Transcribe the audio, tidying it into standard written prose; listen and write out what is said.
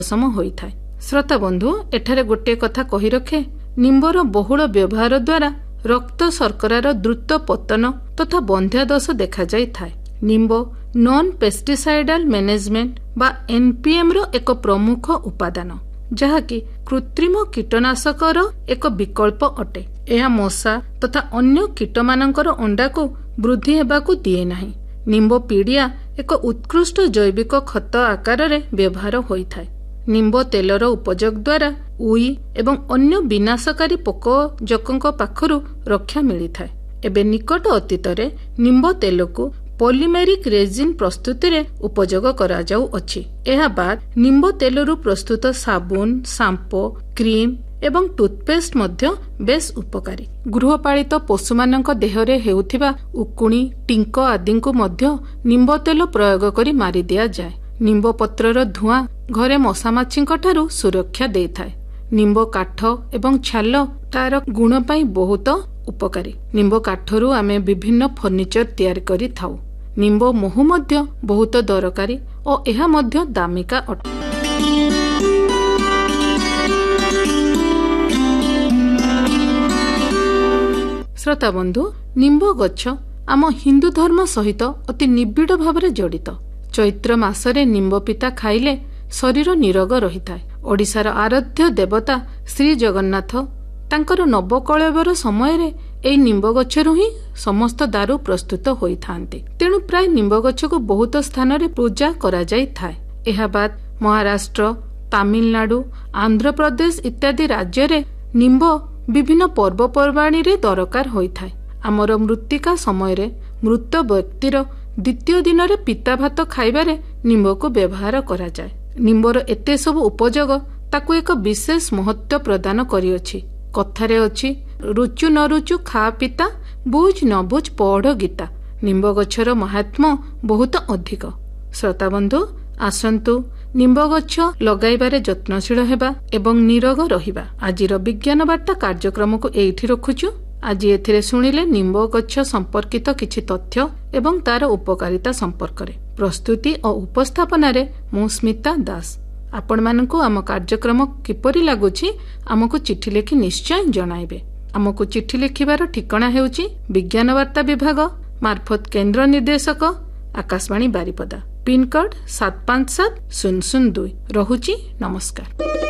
ସମ ହୋଇଥାଏ। ଶ୍ରୋତା ବନ୍ଧୁ, ଏଠାରେ ଗୋଟିଏ କଥା କହି ରଖେ, ନିମ୍ବର ବହୁଳ ବ୍ୟବହାର ଦ୍ୱାରା ରକ୍ତ ଶର୍କରାର ଦ୍ରୁତ ପତନ ତଥା ବନ୍ଧ୍ୟାଦୋଷ ଦେଖାଯାଇଥାଏ। ନିମ୍ବ ନନ୍ ପେଷ୍ଟିସାଇଡାଲ ମ୍ୟାନେଜମେଣ୍ଟ ବା NPM ର ଏକ ପ୍ରମୁଖ ଉପାଦାନ, ଯାହାକି କୃତ୍ରିମ କୀଟନାଶକର ଏକ ବିକଳ୍ପ ଅଟେ। ଏହା ମଶା ତଥା ଅନ୍ୟ କୀଟମାନଙ୍କର ଅଣ୍ଡାକୁ ବୃଦ୍ଧି ହେବାକୁ ଦିଏ ନାହିଁ। ନିମ୍ବ ପିଡ଼ିଆ ଏକ ଉତ୍କୃଷ୍ଟ ଜୈବିକ ଖତ ଆକାରରେ ବ୍ୟବହାର ହୋଇଥାଏ। ନିମ୍ବ ତେଲର ଉପଯୋଗ ଦ୍ୱାରା ଉଇ ଏବଂ ଅନ୍ୟ ବିନାଶକାରୀ ପୋକଜୋକଙ୍କ ପାଖରୁ ରକ୍ଷା ମିଳିଥାଏ। ଏବେ ନିକଟ ଅତୀତରେ ନିମ୍ବ ତେଲକୁ ପଲିମେରିକ ରେଜିନ୍ ପ୍ରସ୍ତୁତିରେ ଉପଯୋଗ କରାଯାଉଅଛି। ଏହା ବାଦ ନିମ୍ବ ତେଲରୁ ପ୍ରସ୍ତୁତ ସାବୁନ, ସାମ୍ପୋ, କ୍ରିମ୍ ଏବଂ ଟୁଥପେଷ୍ଟ ମଧ୍ୟ ବେଶ୍ ଉପକାରୀ। ଗୃହପାଳିତ ପଶୁମାନଙ୍କ ଦେହରେ ହେଉଥିବା ଉକୁଣି, ଟିଙ୍କ ଆଦିଙ୍କୁ ମଧ୍ୟ ନିମ୍ବ ତେଲ ପ୍ରୟୋଗ କରି ମାରି ଦିଆଯାଏ। ନିମ୍ବ ପତ୍ରର ଧୂଆଁ ଘରେ ମଶାମାଛିଙ୍କ ଠାରୁ ସୁରକ୍ଷା ଦେଇଥାଏ। ନିମ୍ବ କାଠ ଏବଂ ଛାଲ ତାର ଗୁଣ ପାଇଁ ବହୁତ ଉପକାରୀ। ନିମ୍ବ କାଠରୁ ଆମେ ବିଭିନ୍ନ ଫର୍ଣ୍ଣିଚର ତିଆରି କରିଥାଉ। ନିମ୍ବ ମହୁ ମଧ୍ୟ ବହୁତ ଦରକାରୀ ଓ ଏହା ମଧ୍ୟ ଦାମିକା ଅଟେ। ଶ୍ରୋତା ବନ୍ଧୁ, ନିମ୍ବ ଗଛ ଆମ ହିନ୍ଦୁ ଧର୍ମ ସହିତ ଅତି ନିବିଡ଼ ଭାବରେ ଜଡ଼ିତ। ଚୈତ୍ର ମାସରେ ନିମ୍ବ ପିତା ଖାଇଲେ ଶରୀର ନିରୋଗ ରହିଥାଏ। ଓଡ଼ିଶାର ଆରାଧ୍ୟ ଦେବତା ଶ୍ରୀ ଜଗନ୍ନାଥ ତାଙ୍କର ନବକଳେବର ସମୟରେ ଏହି ନିମ୍ବ ଗଛରୁ ହିଁ ସମସ୍ତ ଦାରୁ ପ୍ରସ୍ତୁତ ହୋଇଥାନ୍ତି। ତେଣୁ ପ୍ରାୟ ନିମ୍ବ ଗଛକୁ ବହୁତ ସ୍ଥାନରେ ପୂଜା କରାଯାଇଥାଏ। ଏହା ବାଦ ମହାରାଷ୍ଟ୍ର, ତାମିଲନାଡୁ, ଆନ୍ଧ୍ରପ୍ରଦେଶ ଇତ୍ୟାଦି ରାଜ୍ୟରେ ନିମ୍ବ ବିଭିନ୍ନ ପର୍ବପର୍ବାଣୀରେ ଦରକାର ହୋଇଥାଏ। ଆମର ମୃତ୍ତିକା ସମୟରେ ମୃତ ବ୍ୟକ୍ତିର ଦ୍ୱିତୀୟ ଦିନରେ ପିତା ଭାତ ଖାଇବାରେ ନିମ୍ବକୁ ବ୍ୟବହାର କରାଯାଏ। ନିମ୍ବର ଏତେ ସବୁ ଉପଯୋଗ ତାକୁ ଏକ ବିଶେଷ ମହତ୍ତ୍ୱ ପ୍ରଦାନ କରିଅଛି। କଥାରେ ଅଛି, ରୁଚୁ ନ ରୁଚୁ ଖା ପିତା, ବୁଝ ନ ବୁଝ ପଢ଼ ଗୀତା। ନିମ୍ବ ଗଛର ମହାତ୍ମ୍ୟ ବହୁତ ଅଧିକ। ଶ୍ରୋତା ବନ୍ଧୁ, ଆସନ୍ତୁ ନିମ୍ବ ଗଛ ଲଗାଇବାରେ ଯତ୍ନଶୀଳ ହେବା ଏବଂ ନିରୋଗ ରହିବା। ଆଜିର ବିଜ୍ଞାନ ବାର୍ତ୍ତା କାର୍ଯ୍ୟକ୍ରମକୁ ଏଇଠି ରଖୁଛୁ। ଆଜି ଏଥିରେ ଶୁଣିଲେ ନିମ୍ବ ଗଛ ସମ୍ପର୍କିତ କିଛି ତଥ୍ୟ ଏବଂ ତାର ଉପକାରିତା ସମ୍ପର୍କରେ। ପ୍ରସ୍ତୁତି ଓ ଉପସ୍ଥାପନାରେ ମୁଁ ସ୍ମିତା ଦାସ। ଆପଣମାନଙ୍କୁ ଆମ କାର୍ଯ୍ୟକ୍ରମ କିପରି ଲାଗୁଛି ଆମକୁ ଚିଠି ଲେଖି ନିଶ୍ଚୟ ଜଣାଇବେ। ଆମକୁ ଚିଠି ଲେଖିବାର ଠିକଣା ହେଉଛି ବିଜ୍ଞାନ ବାର୍ତ୍ତା ବିଭାଗ, ମାର୍ଫତ କେନ୍ଦ୍ର ନିର୍ଦ୍ଦେଶକ, ଆକାଶବାଣୀ ବାରିପଦା, ପିନକୋଡ୍ 757-002। ରହୁଛି, ନମସ୍କାର।